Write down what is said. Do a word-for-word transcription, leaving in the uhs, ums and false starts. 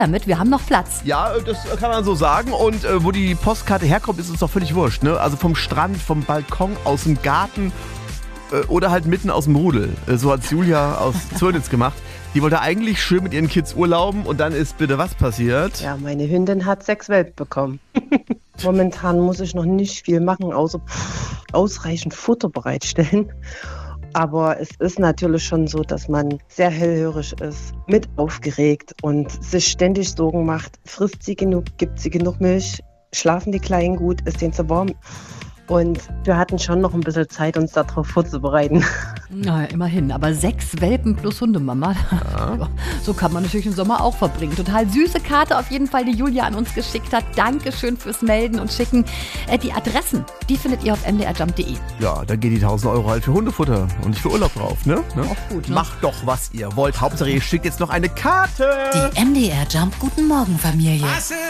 damit, wir haben noch Platz. Ja, das kann man so sagen. Und äh, wo die Postkarte herkommt, ist uns doch völlig wurscht. Ne? Also vom Strand, vom Balkon, aus dem Garten äh, oder halt mitten aus dem Rudel. Äh, so hat's Julia aus Zürnitz gemacht. Die wollte eigentlich schön mit ihren Kids urlauben und dann ist bitte was passiert? Ja, meine Hündin hat sechs Welpen bekommen. Momentan muss ich noch nicht viel machen, außer ausreichend Futter bereitstellen. Aber es ist natürlich schon so, dass man sehr hellhörig ist, mit aufgeregt und sich ständig Sorgen macht. Frisst sie genug, gibt sie genug Milch, schlafen die Kleinen gut, ist denen zu warm? Und wir hatten schon noch ein bisschen Zeit, uns darauf vorzubereiten. Na, immerhin. Aber sechs Welpen plus Hundemama, ja. So kann man natürlich den Sommer auch verbringen. Total süße Karte auf jeden Fall, die Julia an uns geschickt hat. Dankeschön fürs Melden und Schicken. Äh, die Adressen, die findet ihr auf m d r jump punkt d e. Ja, da gehen die tausend Euro halt für Hundefutter und nicht für Urlaub drauf, ne? ne? Auch gut, ne? Macht doch, was ihr wollt. Hauptsache, ihr schickt jetzt noch eine Karte. Die M D R Jump Guten Morgen Familie.